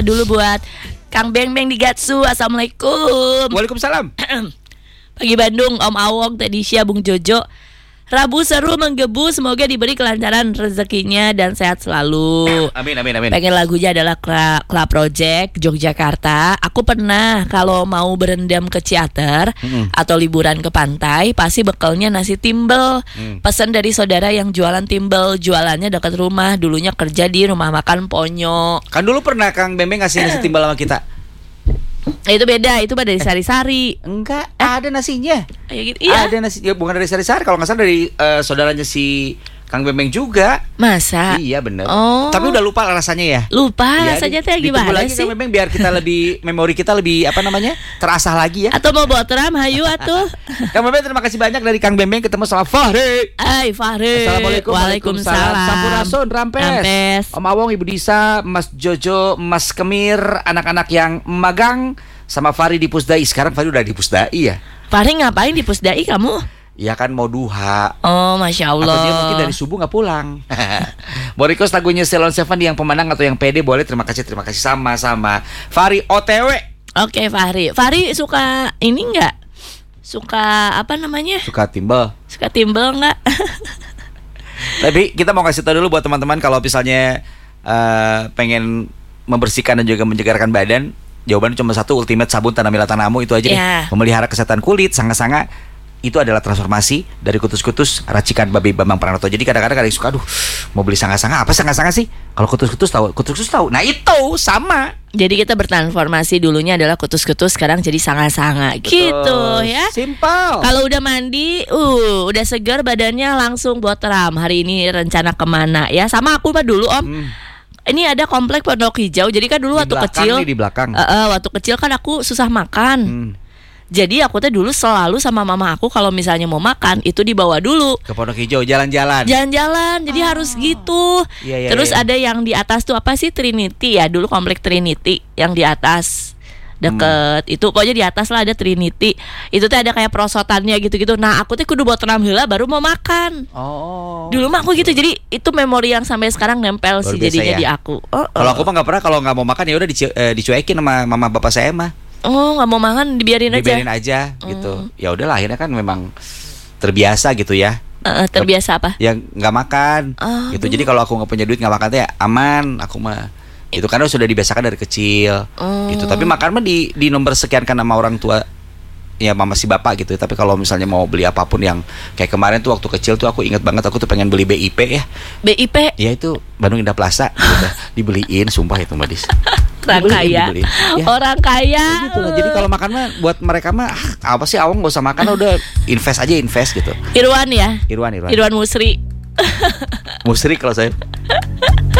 dulu buat Kang Beng Beng di Gatsu. Assalamualaikum. Waalaikumsalam. Pagi Bandung, Om Awong, Teh Disya, Bung Jojo. Rabu seru menggebu, semoga diberi kelancaran rezekinya dan sehat selalu. Amin. Pengen lagunya adalah Club Project Yogyakarta. Aku pernah kalau mau berendam ke Ciater atau liburan ke pantai, pasti bekalnya nasi timbel. Pesan dari saudara yang jualan timbel, jualannya dekat rumah. Dulunya kerja di rumah makan Ponyo. Kan dulu pernah Kang Bembeng ngasih nasi timbal sama kita. Itu beda, itu dari Sari-Sari. Enggak, ada nasinya. Iya. Ada nasi, ya bukan dari Sari-Sari. Kalau nggak salah dari saudaranya si Kang Bembeng juga. Masa? Iya bener. Oh. Tapi udah lupa rasanya ya. Lupa Ya, rasanya teh ditunggu gimana lagi sih? Kang Bembeng biar kita lebih memori kita lebih terasah lagi ya. Atau mau botram, hayu atuh. Kang Bembeng terima kasih banyak dari Kang Bembeng ketemu sama Fahri. Fahri. Assalamualaikum. Waalaikumsalam. Sampurasun, Rampes. Om Awong, Ibu Disa, Mas Jojo, Mas Kemir, anak-anak yang magang sama Fahri di Pusdai. Sekarang Fahri udah di Pusdai ya. Fahri ngapain di Pusdai kamu? Ya kan mau duha. Oh, Masya Allah. Atau dia mungkin dari subuh gak pulang. Mau request lagunya Ceylon Seven yang pemenang atau yang pede boleh. Terima kasih sama-sama. Fahri OTW. Oke, Fahri. Fahri suka ini enggak? Suka apa namanya? Suka timbel. Suka timbel enggak? Tapi kita mau kasih tahu dulu buat teman-teman kalau misalnya pengen membersihkan dan juga menyegarkan badan, jawabannya cuma satu, Ultimate Sabun Tanamila Tanamu itu aja deh. Memelihara kesehatan kulit, sanga-sanga. Itu adalah transformasi dari kutus-kutus racikan Babi Bambang Pranoto. Jadi kadang-kadang ada yang suka, aduh mau beli sanga-sanga. Apa sanga-sanga sih? Kalau kutus-kutus tahu. Nah itu sama. Jadi kita bertransformasi, dulunya adalah kutus-kutus, sekarang jadi sanga-sanga. Gitu ya. Simpel. Kalau udah mandi, udah segar badannya, langsung botram. Hari ini rencana kemana ya? Sama aku mah dulu Om. Ini ada komplek Pondok Hijau. Jadi kan dulu waktu kecil di belakang. Waktu kecil kan aku susah makan. Jadi aku tuh dulu selalu sama mama aku kalau misalnya mau makan itu dibawa dulu ke Pondok Hijau jalan-jalan. Jadi harus gitu. Terus ada yang di atas tuh apa sih, Trinity ya, dulu komplek Trinity yang di atas deket itu, pokoknya di atas lah ada Trinity. Itu tuh ada kayak perosotannya gitu-gitu. Nah aku tuh kudu botram heula baru mau makan. Dulu mah aku gitu. Jadi itu memori yang sampai sekarang nempel sih jadinya di aku. Kalau aku mah nggak pernah, kalau nggak mau makan ya udah dicuekin sama mama bapak saya mah. Nggak mau makan dibiarin aja gitu. Ya udahlah, akhirnya kan memang terbiasa gitu ya. Terbiasa apa? Yang nggak makan gitu. Jadi kalau aku nggak punya duit nggak makan tuh ya aman aku mah. Itu karena sudah dibiasakan dari kecil gitu. Tapi makan mah di nomor sekian kan sama orang tua ya, mama si bapak gitu. Tapi kalau misalnya mau beli apapun yang kayak kemarin tuh waktu kecil tuh aku ingat banget, aku tuh pengen beli BIP ya. BIP? Ya itu Bandung Indah Plaza udah dibeliin, sumpah itu Mbak Dis. Orang kaya. Ya. Orang kaya. Gitu lah. Jadi kalau makan mah buat mereka mah apa sih, Awang gak usah makan, udah invest gitu. Irwan ya. Irwan Musri. Musri kalau saya.